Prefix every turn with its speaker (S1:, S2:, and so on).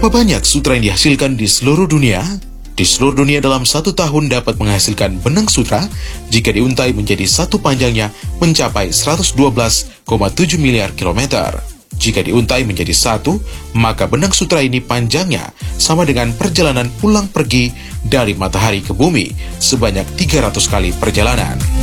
S1: Berapa banyak sutra yang dihasilkan di seluruh dunia? Di seluruh dunia dalam 1 tahun dapat menghasilkan benang sutra jika diuntai menjadi satu panjangnya mencapai 112,7 miliar kilometer. Jika diuntai menjadi satu, maka benang sutra ini panjangnya sama dengan perjalanan pulang pergi dari matahari ke bumi sebanyak 300 kali perjalanan.